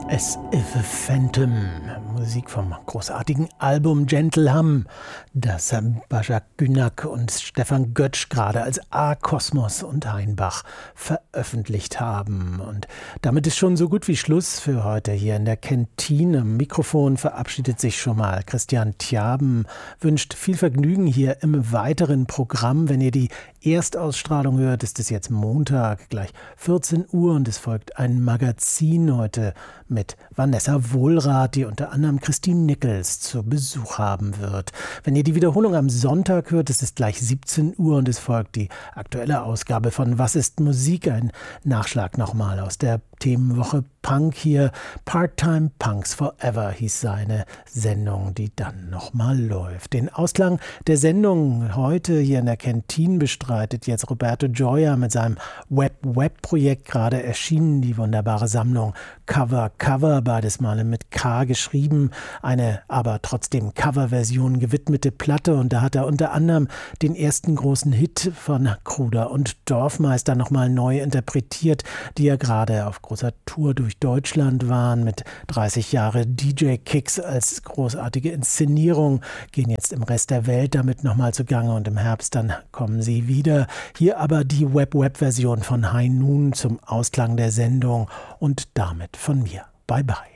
As if a Phantom, Musik vom großartigen Album Gentle Hum, das Bajak Günak und Stefan Götsch gerade als A-Kosmos und Heinbach veröffentlicht haben. Und damit ist schon so gut wie Schluss für heute hier in der Kantine. Am Mikrofon verabschiedet sich schon mal Christian Tjaben, wünscht viel Vergnügen hier im weiteren Programm. Wenn ihr die Erstausstrahlung hört, ist es jetzt Montag, gleich 14 Uhr und es folgt ein Magazin heute mit Vanessa Wohlrath, die unter anderem Christine Nichols zu Besuch haben wird. Wenn ihr die Wiederholung am Sonntag hört, es ist gleich 17 Uhr und es folgt die aktuelle Ausgabe von Was ist Musik? Ein Nachschlag nochmal aus der Themenwoche Punk hier. Part-Time Punks Forever hieß seine Sendung, die dann nochmal läuft. Den Ausklang der Sendung heute hier in der Kantine bestreitet jetzt Roberto Gioia mit seinem Web-Projekt, gerade erschienen, die wunderbare Sammlung Cover, beides Male mit K geschrieben, eine aber trotzdem Coverversion gewidmete Platte, und da hat er unter anderem den ersten großen Hit von Kruder und Dorfmeister nochmal neu interpretiert, die ja gerade auf großer Tour durch Deutschland waren, mit 30 Jahre DJ-Kicks als großartige Inszenierung, gehen jetzt im Rest der Welt damit nochmal zugange und im Herbst dann kommen sie wieder. Hier aber die Web-Version von High Noon zum Ausklang der Sendung und damit von mir. Bye bye.